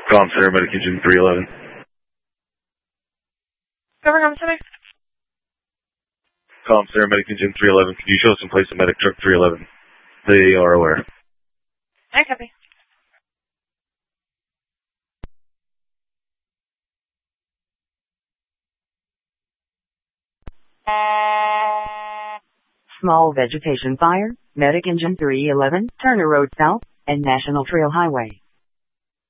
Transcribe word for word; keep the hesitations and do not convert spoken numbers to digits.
Com Center, Medic Engine three eleven. Cover Com Center. Com Center, Medic Engine three eleven. Can you show us in place of Medic Truck three eleven? They are aware. I copy. Small vegetation fire, Medic Engine three eleven, Turner Road South, and National Trail Highway.